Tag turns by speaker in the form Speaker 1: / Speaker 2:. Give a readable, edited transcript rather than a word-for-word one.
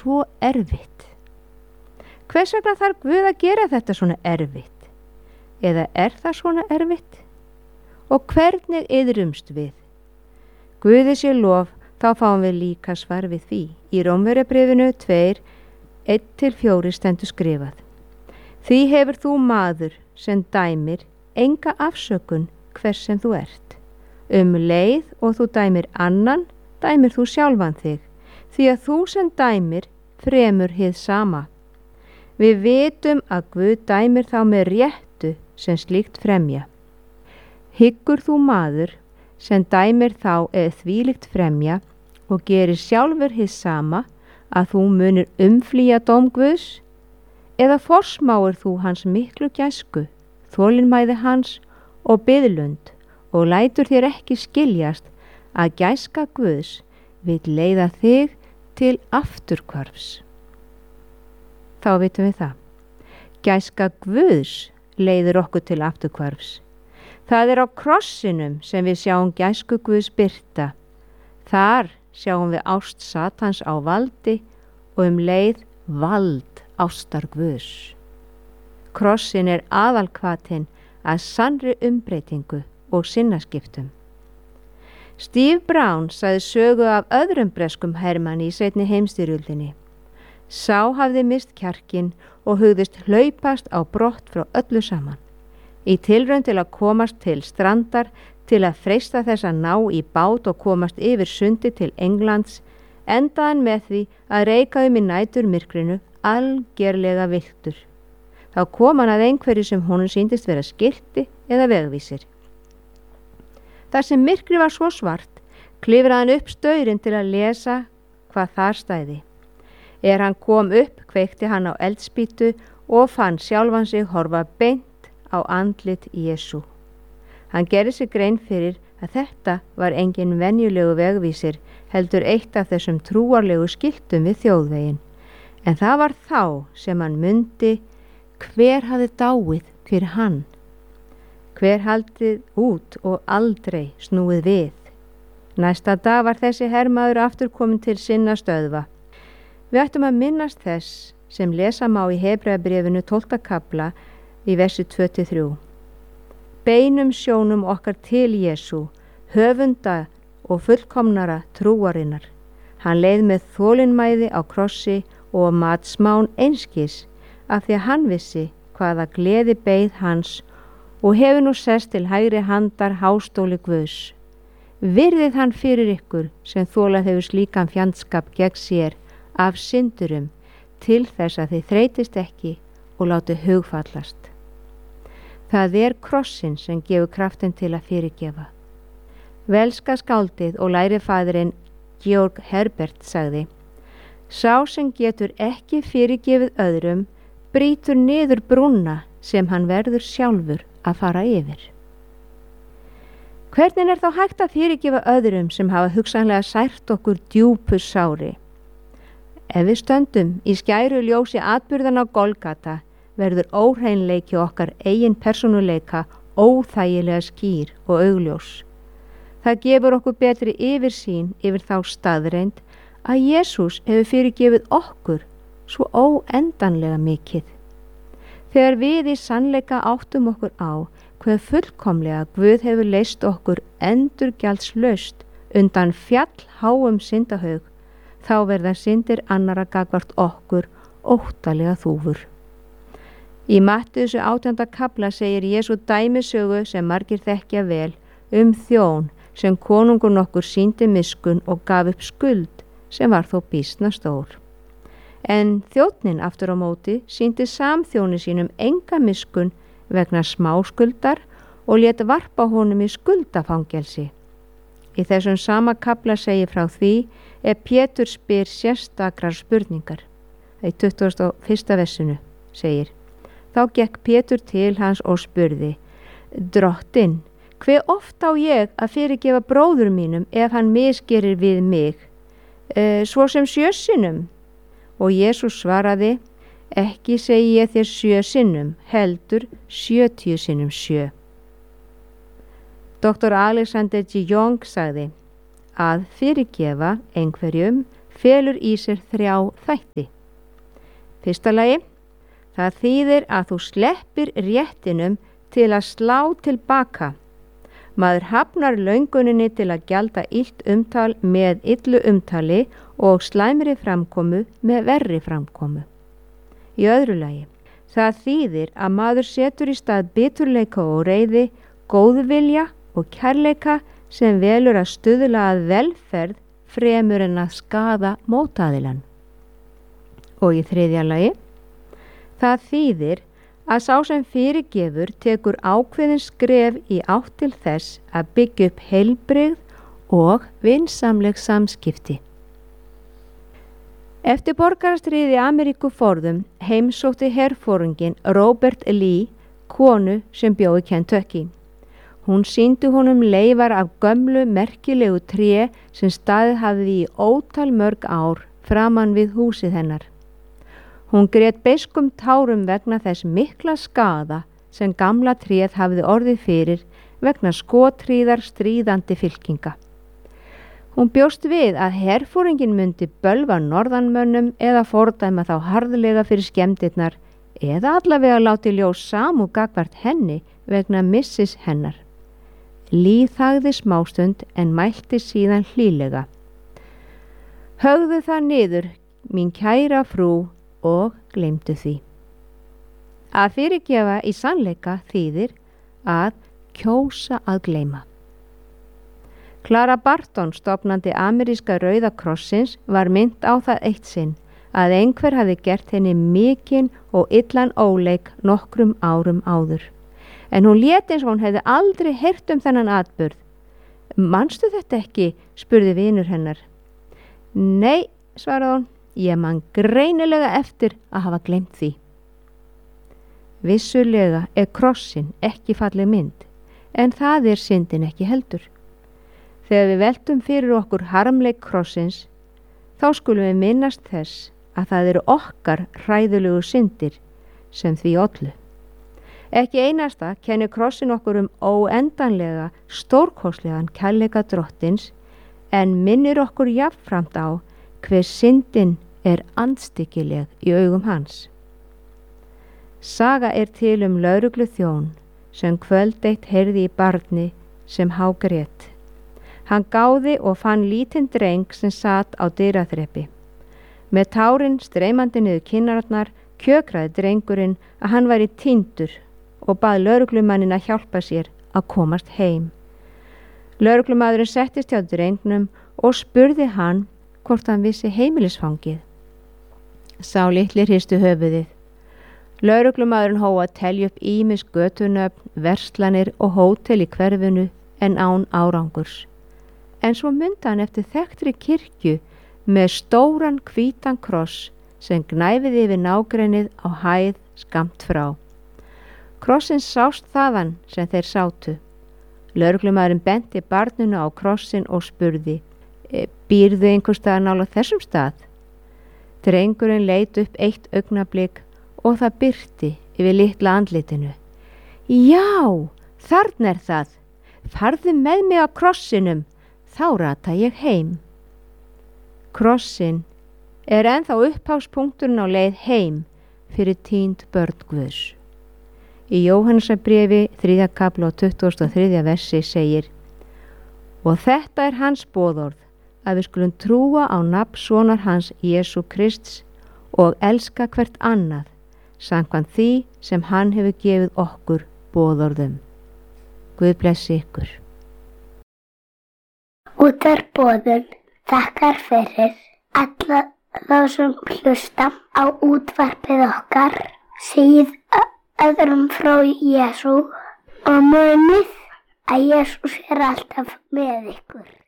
Speaker 1: svo erfitt? Hvers vegna þarf Guð að gera þetta svona erfitt? Eða er það svona erfitt? Og hvernig iðrumst við? Guði sé lof, þá fáum við líka svar við því. Í Rómverjabréfinu 2, 1-4 stendur skrifað: Því hefur þú maður sem dæmir enga afsökun hvers sem þú ert. Leið og þú dæmir annan, dæmir þú sjálfan þig, því að þú sem dæmir fremur hið sama. Við vitum að Guð dæmir þá með réttu sem slíkt fremja. Hyggur þú maður sem dæmir þá eða þvílíkt fremja og gerir sjálfur hið sama, að þú munir umflýja dóm Guðs? Eða forsmáir þú hans miklu gæsku, þolinmæði hans og biðlund, og lætur þér ekki skiljast að gæska Guðs vill leiða þig til afturhvarfs? Þá vitum við það. Gæska Guðs leiðir okkur til afturhvarfs. Það er á krossinum sem við sjáum gæsku Guðs birta. Þar sjáum við ást Satans á valdi og leið vald ástar Guðs. Krossin er aðalhvatinn að sannri umbreytingu og sinnaskiptum. Steve Brown sagði sögu af öðrum breskum hermanni í seinni heimsstyrjöldinni. Sá hafði mist kjarkinn og hugðist hlaupast á brott frá öllu saman. Í tilraun til að komast til strandar, til að freista þess að ná í bát og komast yfir sundi til Englands, endaði hann með því að reika í næturmyrkrinu algerlega villtur. Þá kom hann að einhverju sem honum sýndist vera skilti eða vegvísir. Þar sem myrkri var svo svart, klifraði hann upp staurinn til að lesa hvað þar stæði. Hann kom upp, kveikti hann á eldspýtu og fann sjálfan sig horfa beint á andlit Jesú. Hann gerði sig grein fyrir að þetta var engin venjulegu vegvísir, heldur eitt af þessum trúarlegu skiltum við þjóðveginn. En það var þá sem hann mundi hver hafði dáið fyrir hann. Hver haldið út og aldrei snúið við. Næsta dag var þessi hermaður aftur komin til sinna stöðva. Við ættum að minnast þess sem lesa má í Hebreabréfinu 12. kafla í versi 2-3. Beinum sjónum okkar til Jesú, höfunda og fullkomnara trúarinnar. Hann leið með þolinmæði á krossi og mat smán einskis af því að hann vissi hvaða gleði beið hans og hefur nú sest til hægri handar hástóli Guðs. Virðið hann fyrir ykkur sem þolað hefur slíkan fjandskap gegn sér af syndurum til þess að þið þreytist ekki og láti hugfallast. Það er krossin sem gefur kraftin til að fyrirgefa. Velska skáldið og lærifaðirinn Georg Herbert sagði: Sá sem getur ekki fyrirgefið öðrum brýtur niður brúna sem hann verður sjálfur að fara yfir. Hvernig er þá hægt að fyrirgefa öðrum sem hafa hugsanlega sært okkur djúpu sári? Ef við stöndum í skæru ljósi atburðan á Golgata verður óhreinleiki okkar eigin persónuleika óþægilega skýr og augljós. Það gefur okkur betri yfirsýn yfir þá staðreind að Jesús hefur fyrirgefið okkur svo óendanlega mikið. Þegar við í sannleika áttum okkur á hve fullkomlega Guð hefur leyst okkur endurgjaldslaust undan fjallháum syndahaug, þá verða syndir annara gagnvart okkur óttalega þúfur. Í Matthews 18. kafla segir Jesú dæmisögu sem margir þekkja vel þjón sem konungur nokkur sýndi miskunn og gaf upp skuld sem var þó býsna stór. En þjónninn aftur á móti sýndi samþjóni sínum enga miskunn vegna smáskuldar og lét varpa honum í skuldafangelsi. Í þessum sama kafla segir frá því Pétur spyr sérstakrar spurningar. Í 21. versinu segir: Þá gekk Pétur til hans og spurði: Drottinn, hve oft á ég að fyrirgefa bróður mínum ef hann misgerir við mig? Svo sem 7 sinnum? Og Jesús svaraði: Ekki segi ég þér 7 sinnum, heldur 70 sinnum 7. Dr. Alexander G. Young sagði: Að fyrirgefa einhverjum felur í sér 3 þætti. Fyrsta lagi, það þýðir að þú sleppir réttinum til að slá tilbaka. Maður hafnar lönguninni til að gjalda illt umtal með illu umtali og slæmri framkomu með verri framkomu. Í öðru lagi, það þýðir að maður setur í stað biturleika og reiði, góðvilja og kærleika sem velur að stuðla að velferð fremur en að skaða mótaðilann. Og í þriðja lagi, það þýðir að sá sem fyrirgefur tekur ákveðin skref í átt til þess að byggja upp heilbrigð og vinsamleg samskipti. Eftir borgarastríði í Ameríku forðum heimsótti herforinginn Robert Lee konu sem bjó í Kentucky. Hún sýndi honum leifar af gömlu merkilegu tré sem staðið hafði í ótal mörg ár framan við húsið hennar. Hún grét beiskum tárum vegna þess mikla skaða sem gamla tréð hafði orðið fyrir vegna skotríðar stríðandi fylkinga. Hún bjóst við að herforinginn myndi bölva norðanmönnum eða fordæma þá harðlega fyrir skemmdirnar eða allavega láti ljós samúð gagnvart henni vegna missis hennar. Lee þagði smástund en mælti síðan hlýlega. Högðu það niður, mín kæra frú, og gleymdu því. Að fyrirgefa í sannleika þýðir að kjósa að gleyma. Clara Barton, stofnandi ameríska Rauða krossins, var minnt á það eitt sinn að einhver hafi gert henni mikinn og illan óleik nokkrum árum áður. En hún lét eins og hún hefði aldrei heyrt þennan atburð. Manstu þetta ekki? Spurði vinur hennar. Nei, svaraði hún, ég man greinilega eftir að hafa gleymt því. Vissulega er krossin ekki falleg mynd, en það er syndin ekki heldur. Þegar við veltum fyrir okkur harmleik krossins, þá skulum við minnast þess að það eru okkar hræðulegu syndir sem því ollu. Ekki einasta kennir krossin okkur óendanlega stórkostlegan kærleika drottins, en minnir okkur jafnframt á hver syndin er andstyggileg í augum hans. Saga er til lögregluþjón sem kvöld eitt heyrði í barni sem hágrét. Hann gáði og fann lítinn dreng sem sat á dyraþrepi. Með tárin streymandi niður kinnarnar kjökraði drengurinn að hann væri týndur og bað lögreglumannin að hjálpa sér að komast heim. Lögreglumaðurinn settist hjá drengnum og spurði hann hvort hann vissi heimilisfangið. Sá litli hristi höfuðið. Lögreglumaðurinn hóf að telja upp ýmis götunöfn, verslanir og hótel í hverfinu en án árangurs. En svo mundi hann eftir þekktri kirkju með stóran hvítan kross sem gnæfiði yfir nágrennið á hæð skammt frá. Krossin sást þaðan sem þeir sátu. Lögreglumaðurinn benti barninu á krossin og spurði, býrðu einhvers staðar nálægt þessum stað? Drengurinn leit upp eitt augnablik og það birti yfir litla andlitinu. Já, þarna er það. Farðu með mig á krossinum, þá rata ég heim. Krossin er ennþá upphafspunkturinn á leið heim fyrir týnd börn Guðs. Í Jóhannesarbréfi 3. kafla og 23. versi segir: Og þetta er hans boðorð, að við skulum trúa á nafn sonar hans Jesú Krists og elska hvert annað, samkvæmt því sem hann hefur gefið okkur boðorðum. Guð blessi ykkur.
Speaker 2: Útvarpsboðun þakkar fyrir alla þá sem hlusta á útvarpið okkar, segið öðrum frá Jesú og munið að Jesús er alltaf með ykkur.